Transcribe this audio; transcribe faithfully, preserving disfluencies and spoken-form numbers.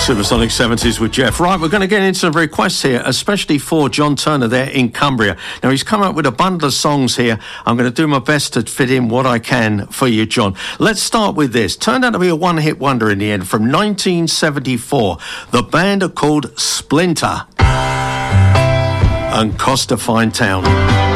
Supersonic seventies with Jeff. Right, we're going to get into some requests here, especially for John Turner there in Cumbria. Now, he's come up with a bundle of songs here. I'm going to do my best to fit in what I can for you, John. Let's start with this. Turned out to be a one-hit wonder in the end from nineteen seventy-four. The band are called Splinter and Costa Fine Town.